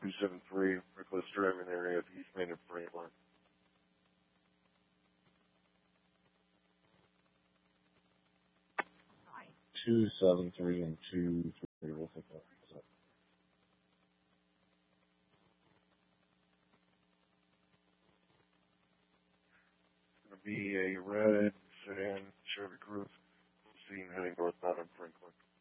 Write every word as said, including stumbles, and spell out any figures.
two seven three, Reckless driving area of East Main and Franklin. Two seven three and two three. We'll take that. It's going to be a red sedan Chevy Cruze, seen heading northbound in Franklin.